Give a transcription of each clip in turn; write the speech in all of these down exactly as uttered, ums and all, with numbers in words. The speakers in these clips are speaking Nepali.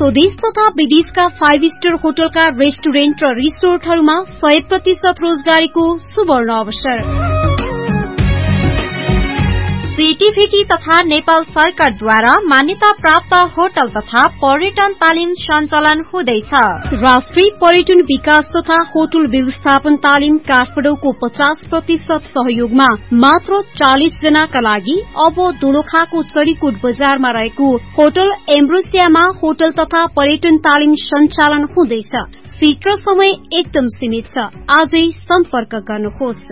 स्वदेश तथा विदेशका फाइभ स्टार होटलका रेस्टुरेन्ट र रिसोर्टहरूमा सय प्रतिशत रोजगारीको सुवर्ण अवसर। सीटीभीटी तथा नेपाल सरकारद्वारा मान्यता प्राप्त होटल तथा पर्यटन तालिम सञ्चालन हुँदैछ। राष्ट्रिय पर्यटन विकास तथा होटल व्यवस्थापन तालिम काठमाडौँको पचास प्रतिशत सहयोगमा मात्र चालिस जनाका लागि अब दोलखाको चरीकोट बजारमा रहेको होटल एम्ब्रोसियामा होटल तथा पर्यटन तालिम सञ्चालन हुँदैछ। सीट र समय एकदम सीमित छ। आजै सम्पर्क गर्नुहोस्।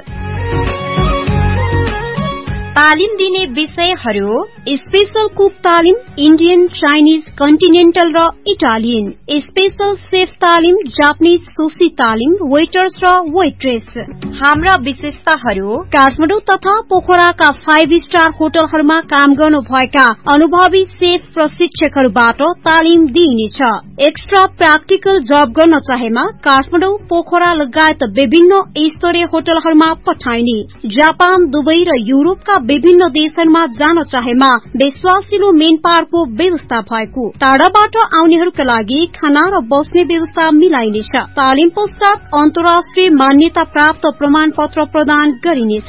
तालिम दिने विषयहरू स्पेशल कुक तालिम, इन्डियन, चाइनिज, कन्टिनेन्टल र इटालियन, स्पेशल सेफ तालिम, जापानिज सुशी तालिम, वेटर्स र वेट्रेस। हाम्रा विशेषताहरू काठमाडौँ तथा पोखराका फाइभ स्टार होटलहरूमा काम गर्नुभएका अनुभवी सेफ प्रशिक्षकहरूबाट तालिम दिइनेछ। एक्स्ट्रा प्र्याक्टिकल जब गर्न चाहेमा काठमाडौँ, पोखरा लगायत विभिन्न स्तरीय होटलहरूमा पठाइने। जापान, दुबई र युरोपका विभिन्न देशहरूमा जान चाहेमा विश्वासिलो मेन पावरको व्यवस्था भएको। टाढाबाट आउनेहरूका लागि खाना र बस्ने व्यवस्था मिलाइनेछ। तालिम पश्चात अन्तर्राष्ट्रिय मान्यता प्राप्त प्रमाण पत्र प्रदान गरिनेछ।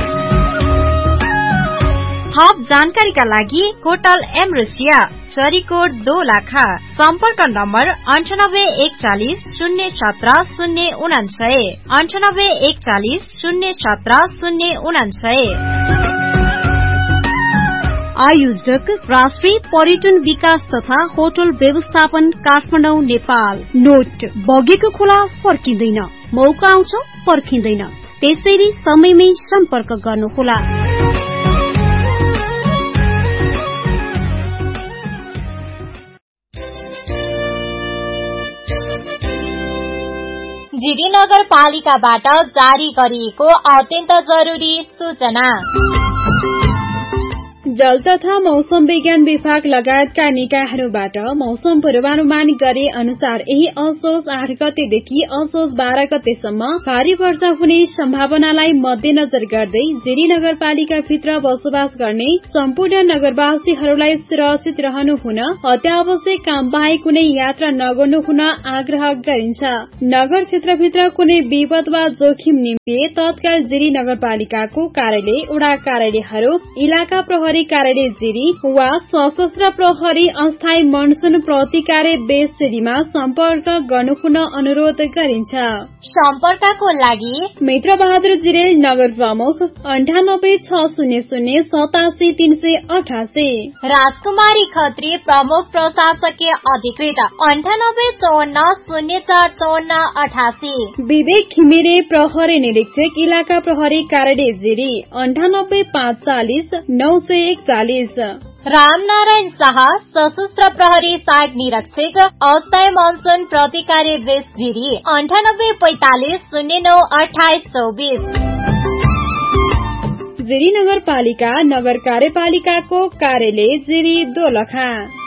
थप जानकारीका लागि होटल एम्ब्रोसिया, चरीकोट, दोलखा। सम्पर्क नम्बर अन्ठानब्बे एकचालिस शून्य सत्र शून्य उनान्सय अन्ठानब्बे एकचालिस शून्य सत्र शून्य उनान्सय। आयोजक राष्ट्रिय पर्यटन विकास तथा होटल व्यवस्थापन काठमाडौँ, नेपाल। नोट, बगेको खोला फर्किँदैन, मौका आउँछ पर्खिँदैन, त्यसैले समयमै सम्पर्क गर्नुहोला। जिरी नगरपालिकाबाट जारी गरिएको अत्यन्त जरुरी सूचना। जल तथा मौसम विज्ञान विभाग लगायतका निकायहरूबाट मौसम पूर्वानुमान गरे अनुसार यही असोज आठ गतेदेखि असोज बाह्र गतेसम्म भारी वर्षा हुने सम्भावनालाई मध्यनजर गर्दै जिरी नगरपालिका भित्र बसोबास गर्ने सम्पूर्ण नगरवासीहरूलाई सुरक्षित रहनु हुन, अत्यावश्यक काम बाहेक कुनै यात्रा नगर्नु हुन आग्रह गरिन्छ। नगर क्षेत्रभित्र कुनै विपद वा जोखिम निम्ति तत्काल जिरी नगरपालिकाको कार्यालय, वडा कार्यालयहरू, इलाका प्रहरी कार्यालय जिरी वा सशस्त्र प्रहरी अस्थायी मनसुन प्रतिकार्य बेस जिरीमा सम्पर्क गर्नुहुन अनुरोध गरिन्छ। सम्पर्कको लागि मित्र बहादुर जिरेल, नगर प्रमुख, अन्ठानब्बे छ शून्य शून्य सतासी तीन सय अठासी। राजकुमारी खत्री, प्रमुख प्रशासकीय अधिकृत, अन्ठानब्बे चौवन्न शून्य चार चौवन्न अठासी। विवेक घिमिरे, प्रहरी निरीक्षक, इलाका प्रहरी कार्यालय जिरी, अन्ठानब्बे पाँच चालिस नौ सय एकचालिस। रामनारायण शाह, सशस्त्र प्रहरी सहायक निरीक्षक, अस्थायी मनसुन प्रतिकार्य बेस जिरी, अन्ठानब्बे पैंतालिस शून्य नौ अठाइस चौबीस। जिरी नगरपालिका नगर कार्यपालिकाको कार्यालय जिरी, दोलखा।